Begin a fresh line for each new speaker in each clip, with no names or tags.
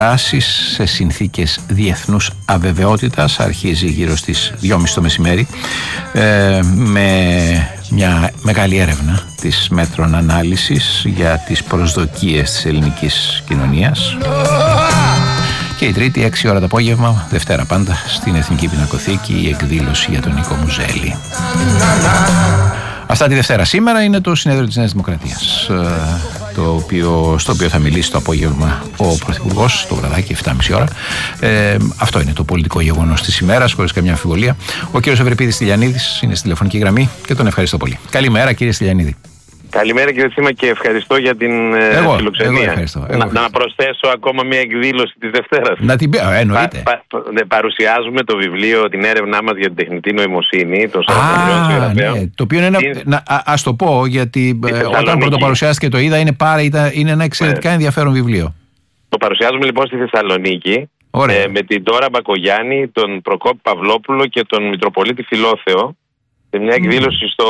σε συνθήκες διεθνούς αβεβαιότητας. Αρχίζει γύρω στις 2.30 το μεσημέρι με μια μεγάλη έρευνα της Μέτρων Ανάλυσης για τις προσδοκίες της ελληνικής κοινωνίας. Και η Τρίτη, 6 ώρα το απόγευμα, Δευτέρα πάντα, στην Εθνική Πινακοθήκη, η εκδήλωση για τον Νίκο Μουζέλη. Αυτά τη Δευτέρα. Σήμερα είναι το συνέδριο της Νέας Δημοκρατίας, στο οποίο θα μιλήσει το απόγευμα ο Πρωθυπουργός, το βραδάκι, 7.30 ώρα. Αυτό είναι το πολιτικό γεγονός της ημέρας, χωρίς καμιά αμφιβολία. Ο κύριος Ευρυπίδης Στυλιανίδης είναι στη τηλεφωνική γραμμή και τον ευχαριστώ πολύ. Καλημέρα, κύριε Στυλιανίδη.
Καλημέρα κύριε Θήμα και ευχαριστώ για την φιλοξενία.
Ευχαριστώ.
Να προσθέσω ακόμα μια εκδήλωση της Δευτέρας.
Να την πει, εννοείται.
Παρουσιάζουμε το βιβλίο, την έρευνά μας για την τεχνητή νοημοσύνη, των 43 συγγραφέων.
Ναι, το οποίο είναι ας το πω, γιατί όταν πρωτοπαρουσιάστηκε το είδα, είναι ένα εξαιρετικά ενδιαφέρον βιβλίο.
Το παρουσιάζουμε λοιπόν στη Θεσσαλονίκη, με την Ντόρα Μπακογιάννη, τον Προκόπη Παυλόπουλο και τον Μητροπολίτη Φιλόθεο, σε μια εκδήλωση στο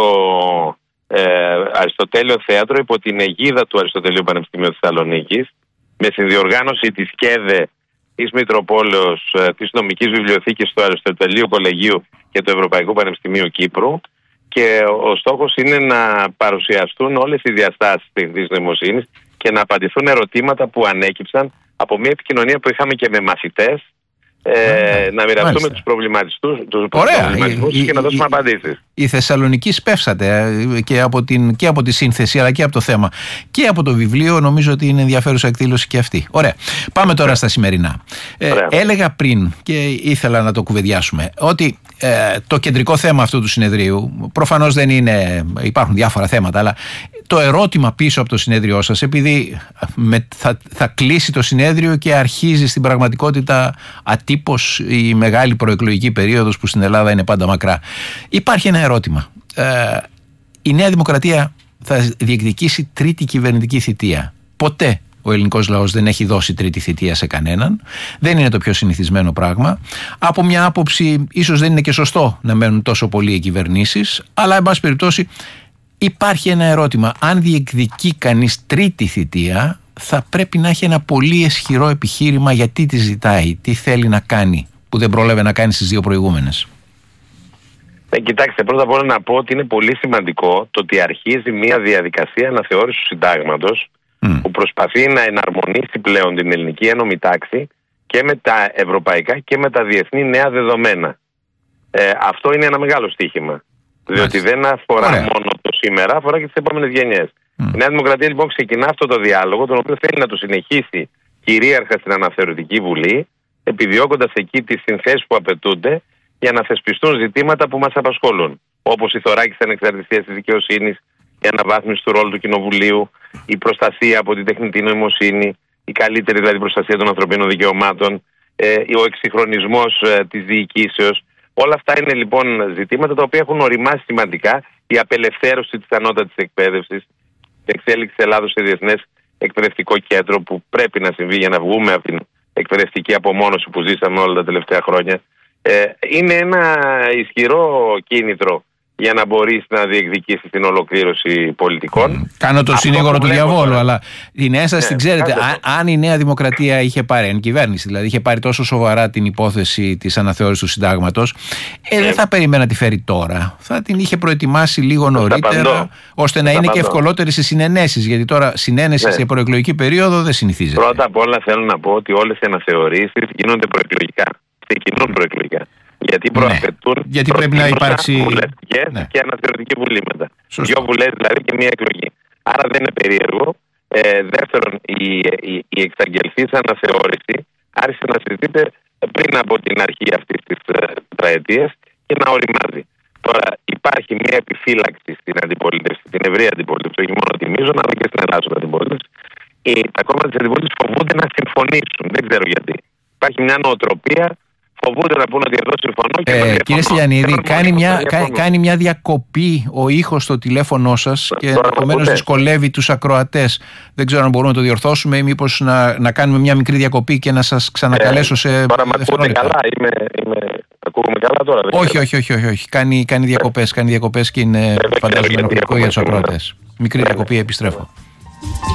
Αριστοτέλειο Θέατρο υπό την αιγίδα του Αριστοτελείου Πανεπιστημίου Θεσσαλονίκης, με συνδιοργάνωση της ΚΕΔΕ, της Μητροπόλεως, της Νομικής Βιβλιοθήκης του Αριστοτελείου Κολεγίου και του Ευρωπαϊκού Πανεπιστημίου Κύπρου, και ο στόχος είναι να παρουσιαστούν όλες οι διαστάσεις της νοημοσύνης και να απαντηθούν ερωτήματα που ανέκυψαν από μια επικοινωνία που είχαμε και με μαθητές, να μοιραστούμε τους προβληματισμούς και να δώσουμε απαντήσεις.
Η Θεσσαλονίκη σπεύσατε και από τη σύνθεση αλλά και από το θέμα και από το βιβλίο. Νομίζω ότι είναι ενδιαφέρουσα εκδήλωση και αυτή. Ωραία. Πάμε τώρα στα σημερινά. Έλεγα πριν και ήθελα να το κουβεντιάσουμε ότι το κεντρικό θέμα αυτού του συνεδρίου προφανώς δεν είναι, υπάρχουν διάφορα θέματα, αλλά το ερώτημα πίσω από το συνέδριό σας, επειδή θα κλείσει το συνέδριο και αρχίζει στην πραγματικότητα ατύπως η μεγάλη προεκλογική περίοδος που στην Ελλάδα είναι πάντα μακρά, υπάρχει ένα ερώτημα. Η Νέα Δημοκρατία θα διεκδικήσει τρίτη κυβερνητική θητεία. Ποτέ ο ελληνικός λαός δεν έχει δώσει τρίτη θητεία σε κανέναν. Δεν είναι το πιο συνηθισμένο πράγμα. Από μια άποψη ίσως δεν είναι και σωστό να μένουν τόσο πολλοί οι κυβερνήσεις, αλλά εν πάση περιπτώσει υπάρχει ένα ερώτημα. Αν διεκδικεί κανείς τρίτη θητεία, θα πρέπει να έχει ένα πολύ ισχυρό επιχείρημα γιατί τη ζητάει, τι θέλει να κάνει, που δεν πρόλαβε να κάνει στις δύο προηγούμενες.
Κοιτάξτε, πρώτα απ' όλα να πω ότι είναι πολύ σημαντικό το ότι αρχίζει μια διαδικασία αναθεώρησης του συντάγματος που προσπαθεί να εναρμονίσει πλέον την ελληνική ένομη τάξη και με τα ευρωπαϊκά και με τα διεθνή νέα δεδομένα. Αυτό είναι ένα μεγάλο στοίχημα. Διότι δεν αφορά μόνο το σήμερα, αφορά και τις επόμενες γενιές. Η Νέα Δημοκρατία λοιπόν ξεκινά αυτό το διάλογο, τον οποίο θέλει να το συνεχίσει κυρίαρχα στην Αναθεωρητική Βουλή, επιδιώκοντας εκεί τις συνθέσεις που απαιτούνται για να θεσπιστούν ζητήματα που μας απασχολούν. Όπως η θωράκιση της ανεξαρτησίας της δικαιοσύνης, η αναβάθμιση του ρόλου του Κοινοβουλίου, η προστασία από την τεχνητή νοημοσύνη, η καλύτερη δηλαδή προστασία των ανθρωπίνων δικαιωμάτων, ο εξυγχρονισμός της διοικήσεως. Όλα αυτά είναι λοιπόν ζητήματα τα οποία έχουν οριμάσει σημαντικά. Η απελευθέρωση της ανώτατης εκπαίδευσης, η εξέλιξη της Ελλάδος σε διεθνές εκπαιδευτικό κέντρο που πρέπει να συμβεί για να βγούμε από την εκπαιδευτική απομόνωση που ζήσαμε όλα τα τελευταία χρόνια. Είναι ένα ισχυρό κίνητρο για να μπορείς να διεκδικήσεις την ολοκλήρωση πολιτικών.
Κάνω το συνήγορο του διαβόλου, αλλά την ένσταση την ξέρετε. Αν η Νέα Δημοκρατία είχε πάρει, αν η κυβέρνηση δηλαδή είχε πάρει τόσο σοβαρά την υπόθεση της αναθεώρησης του συντάγματος, δεν θα περίμενα να τη φέρει τώρα. Θα την είχε προετοιμάσει λίγο νωρίτερα, ώστε να είναι και ευκολότερη στις συνενέσεις. Γιατί τώρα συνένεση σε προεκλογική περίοδο δεν συνηθίζεται.
Πρώτα απ' όλα θέλω να πω ότι όλες οι αναθεωρήσεις γίνονται προεκλογικά. Ξεκινούν προεκλογικά. Γιατί προαπαιτούν
γιατί πρέπει να υπάρξει
βουλευτικές και αναθεωρητική βουλή μετά. Δύο βουλές δηλαδή και μία εκλογή. Άρα δεν είναι περίεργο. Δεύτερον, η εξαγγελθής αναθεώρηση άρχισε να συζητείται πριν από την αρχή αυτής της τετραετίας και να οριμάζει. Τώρα υπάρχει μια επιφύλαξη στην αντιπολίτευση, στην ευρεία αντιπολίτευση, όχι μόνο τη Μίζων, αλλά και στην Ελλάδα αντιπολίτευση. Τα κόμματα της αντιπολίτευσης φοβούνται να συμφωνήσουν. Δεν ξέρω γιατί. Υπάρχει μια νοοτροπία. Φοβούνται να πούνε ότι εδώ συμφωνώ.
Κύριε Στυλιανίδη, κάνει μια διακοπή ο ήχος στο τηλέφωνό σας και ενδεχομένως δυσκολεύει τους ακροατές. Δεν ξέρω αν μπορούμε να το διορθώσουμε ή μήπως να κάνουμε μια μικρή διακοπή και να σας ξανακαλέσω σε.
Τώρα με ακούτε καλά, ακούγομαι καλά τώρα.
Όχι. Κάνει διακοπές και είναι φαντάζομαι ενοχλητικό για τους ακροατές. Μικρή διακοπή, επιστρέφω.